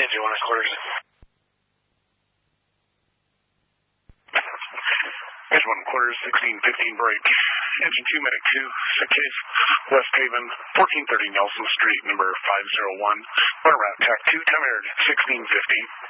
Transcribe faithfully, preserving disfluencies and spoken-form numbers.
Engine one quarters. Engine one quarters, sixteen fifteen break. Engine two, medic two, sick case, West Haven, fourteen thirty Nelson Street, number five zero one. Run around, tack two, time aired, sixteen fifty.